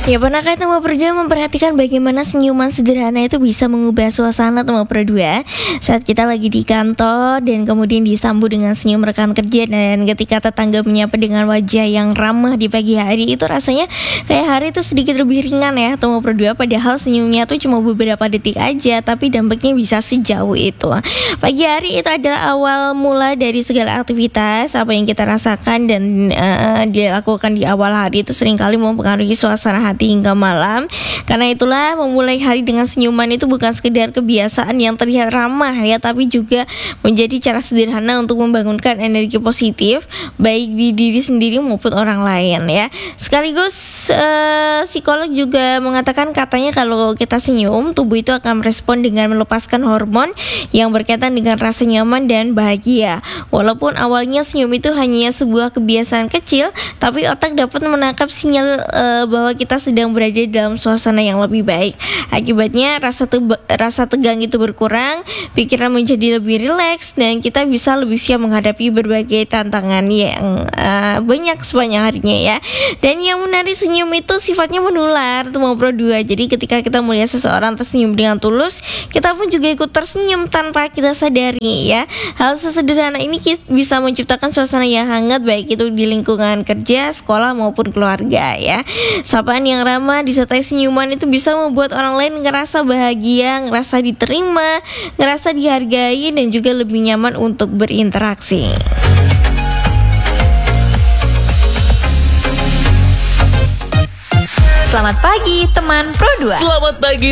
Ya, pernahkah teman berdua memperhatikan bagaimana senyuman sederhana itu bisa mengubah suasana teman berdua saat kita lagi di kantor dan kemudian disambut dengan senyum rekan kerja, dan ketika tetangga menyapa dengan wajah yang ramah di pagi hari, itu rasanya kayak hari itu sedikit lebih ringan ya teman berdua, padahal senyumnya tuh cuma beberapa detik aja tapi dampaknya bisa sejauh itu. Pagi hari itu adalah awal mula dari segala aktivitas apa yang kita rasakan dan dilakukan di awal hari itu seringkali mempengaruhi suasana hati hingga malam. Karena itulah memulai hari dengan senyuman itu bukan sekedar kebiasaan yang terlihat ramah ya, tapi juga menjadi cara sederhana untuk membangunkan energi positif baik di diri sendiri maupun orang lain ya. Sekaligus psikolog juga mengatakan, katanya kalau kita senyum, tubuh itu akan merespon dengan melepaskan hormon yang berkaitan dengan rasa nyaman dan bahagia. Walaupun awalnya senyum itu hanya sebuah kebiasaan kecil, tapi otak dapat menangkap sinyal bahwa kita sedang berada dalam suasana yang lebih baik. Akibatnya rasa tegang itu berkurang, pikiran menjadi lebih rileks, dan kita bisa lebih siap menghadapi berbagai tantangan yang banyak sepanjang harinya ya. Dan yang menarik, senyum itu sifatnya menular teman berdua. Jadi ketika kita melihat seseorang tersenyum dengan tulus, kita pun juga ikut tersenyum tanpa kita sadari ya. Hal sesederhana ini bisa menciptakan suasana yang hangat, baik itu di lingkungan kerja, sekolah maupun keluarga ya. Sapaan yang ramah disertai senyuman itu bisa membuat orang lain ngerasa bahagia, ngerasa diterima, ngerasa dihargai, dan juga lebih nyaman untuk berinteraksi. Selamat pagi teman Pro 2. Selamat pagi